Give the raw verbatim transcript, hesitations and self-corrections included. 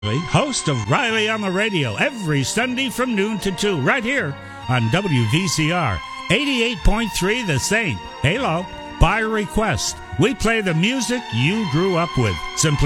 host of Riley on the Radio, every Sunday from noon to two, right here on W V C R eighty-eight point three The Saint. Halo, by request. We play the music you grew up with. Simply